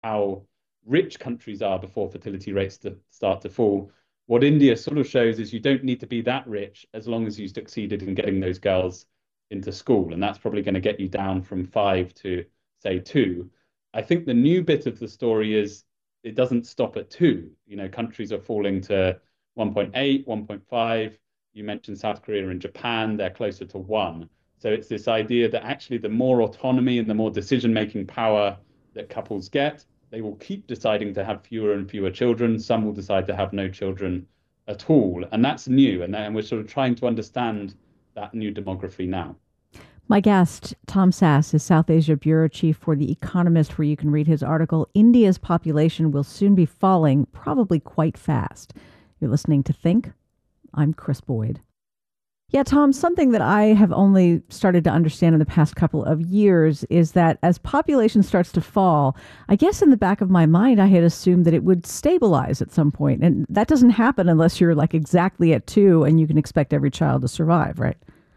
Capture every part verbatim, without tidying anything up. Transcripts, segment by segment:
how rich countries are before fertility rates to start to fall. What India sort of shows is you don't need to be that rich as long as you succeeded in getting those girls into school. And that's probably going to get you down from five to, say, two. I think the new bit of the story is it doesn't stop at two. You know, countries are falling to one point eight, one point five. You mentioned South Korea and Japan, they're closer to one. So it's this idea that actually the more autonomy and the more decision-making power that couples get, they will keep deciding to have fewer and fewer children. Some will decide to have no children at all. And that's new. And, and we're sort of trying to understand that new demography now. My guest, Tom Sass, is South Asia Bureau Chief for The Economist, where you can read his article, India's Population Will Soon Be Falling, Probably Quite Fast. You're listening to Think. I'm Chris Boyd. Yeah, Tom, something that I have only started to understand in the past couple of years is that as population starts to fall, I guess in the back of my mind, I had assumed that it would stabilize at some point. And that doesn't happen unless you're like exactly at two and you can expect every child to survive, right?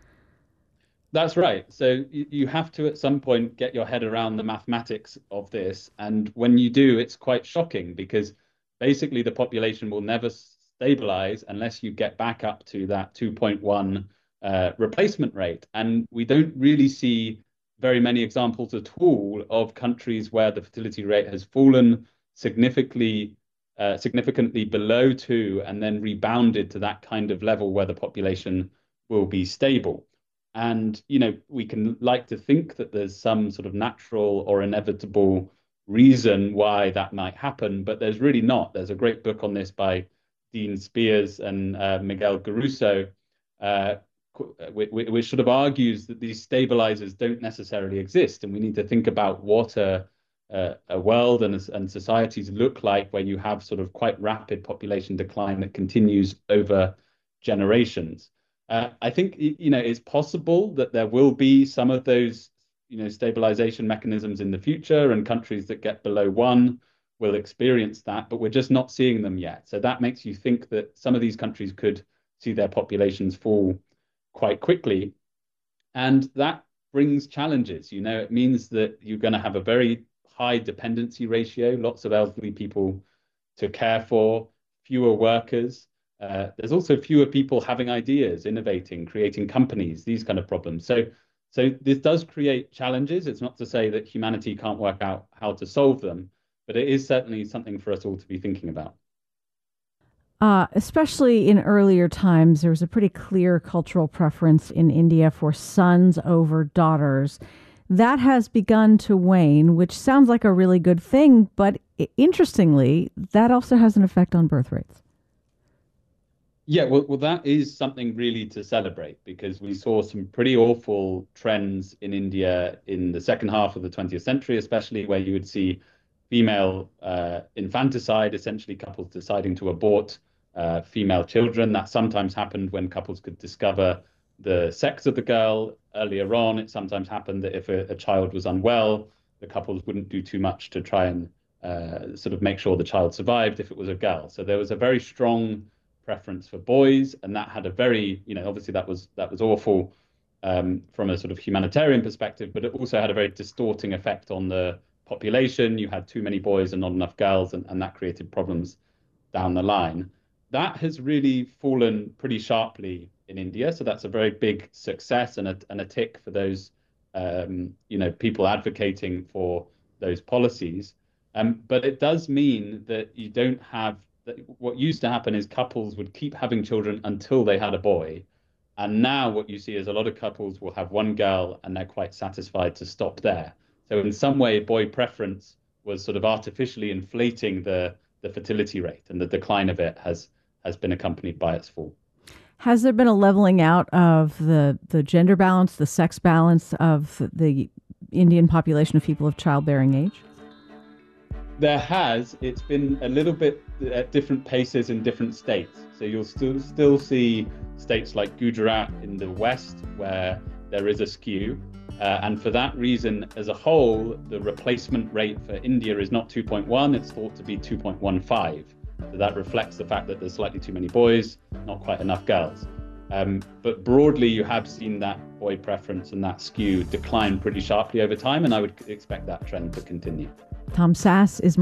That's right. So you, you have to at some point get your head around the mathematics of this. And when you do, it's quite shocking because basically the population will never stabilize unless you get back up to that two point one uh, replacement rate. And we don't really see very many examples at all of countries where the fertility rate has fallen significantly, uh, significantly below two and then rebounded to that kind of level where the population will be stable. And, you know, we can like to think that there's some sort of natural or inevitable reason why that might happen, but there's really not. There's a great book on this by Dean Spears and uh, Miguel Garuso, uh, which, which sort of argues that these stabilizers don't necessarily exist. And we need to think about what a, a, a world and, and societies look like where you have sort of quite rapid population decline that continues over generations. Uh, I think, you know, it's possible that there will be some of those, you know, stabilization mechanisms in the future, and countries that get below one will experience that, but we're just not seeing them yet. So that makes you think that some of these countries could see their populations fall quite quickly. And that brings challenges. You know, it means that you're going to have a very high dependency ratio, lots of elderly people to care for, fewer workers. Uh, there's also fewer people having ideas, innovating, creating companies, these kind of problems. So, so this does create challenges. It's not to say that humanity can't work out how to solve them, but it is certainly something for us all to be thinking about. Uh, especially in earlier times, there was a pretty clear cultural preference in India for sons over daughters. That has begun to wane, which sounds like a really good thing, but interestingly, that also has an effect on birth rates. Yeah, well, well, that is something really to celebrate because we saw some pretty awful trends in India in the second half of the twentieth century, especially where you would see female uh, infanticide, essentially couples deciding to abort uh, female children. That sometimes happened when couples could discover the sex of the girl earlier on. It sometimes happened that if a, a child was unwell, the couples wouldn't do too much to try and uh, sort of make sure the child survived if it was a girl. So there was a very strong preference for boys, and that had a very, you know, obviously that was that was awful um, from a sort of humanitarian perspective, but it also had a very distorting effect on the population. You had too many boys and not enough girls, and, and that created problems down the line. That has really fallen pretty sharply in India, so that's a very big success and a, and a tick for those, um, you know, people advocating for those policies. Um, but it does mean that you don't have that. What used to happen is couples would keep having children until they had a boy. And now what you see is a lot of couples will have one girl and they're quite satisfied to stop there. So in some way, boy preference was sort of artificially inflating the, the fertility rate, and the decline of it has has been accompanied by its fall. Has there been a leveling out of the, the gender balance, the sex balance of the Indian population of people of childbearing age? There has. It's been a little bit at different paces in different states. So you'll still still see states like Gujarat in the west where there is a skew. Uh, and for that reason, as a whole, the replacement rate for India is not two point one, it's thought to be two point one five. So that reflects the fact that there's slightly too many boys, not quite enough girls. Um, but broadly, you have seen that boy preference and that skew decline pretty sharply over time, and I would expect that trend to continue. Tom Sass is